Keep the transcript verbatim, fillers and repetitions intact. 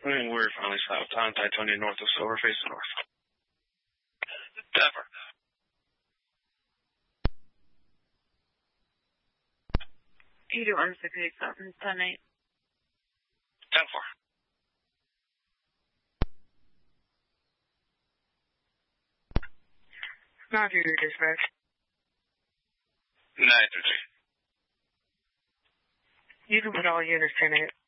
Mm, we're finally south on Titonia north of Silver, facing north. Denver. You do one six eight seven ten eight. Ten four. Roger your dispatch. Nine three three. You can put all units ten eight.